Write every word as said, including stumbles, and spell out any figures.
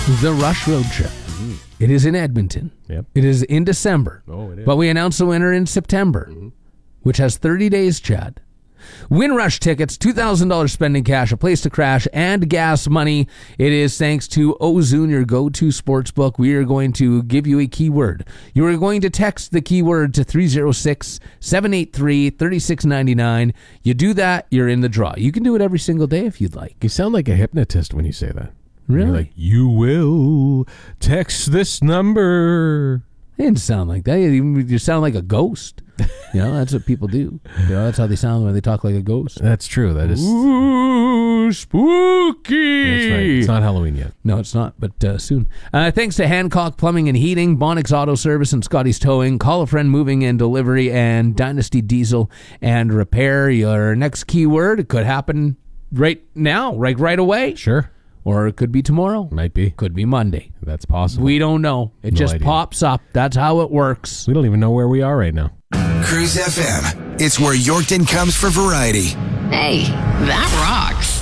the Rush Road Trip. Mm-hmm. It is in Edmonton. Yep. It is in December. Oh, it is. But we announce the winner in September, mm-hmm. which has thirty days, Chad. Win Rush tickets, two thousand dollars spending cash, a place to crash, and gas money. It is thanks to Ozune, your go-to sportsbook. We are going to give you a keyword. You are going to text the keyword to three oh six, seven eight three, three six nine nine. You do that, you're in the draw. You can do it every single day if you'd like. You sound like a hypnotist when you say that. Really? You're like, you will text this number. It didn't sound like that. You, you sound like a ghost. You know, that's what people do. You know, that's how they sound when they talk like a ghost. That's true. That is. Ooh, spooky. That's right. It's not Halloween yet. No, it's not, but uh, soon. Uh, thanks to Hancock Plumbing and Heating, Bonix Auto Service and Scotty's Towing, Call a Friend Moving and Delivery, and Dynasty Diesel and Repair. Your next keyword, it could happen right now, right, right away. Sure. Or it could be tomorrow. Might be. Could be Monday. That's possible. We don't know. It No just idea. pops up. That's how it works. We don't even know where we are right now. Cruise F M. It's where Yorkton comes for variety. Hey, that rocks.